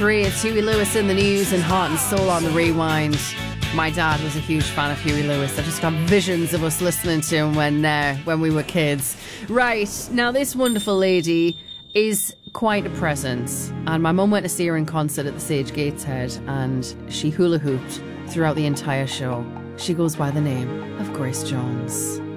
3. It's Huey Lewis in the news and Heart and Soul on the rewind. My dad was a huge fan of Huey Lewis. I just got visions of us listening to him when we were kids. Right, now this wonderful lady is quite a presence. And my mum went to see her in concert at the Sage Gateshead and she hula hooped throughout the entire show. She goes by the name of Grace Jones.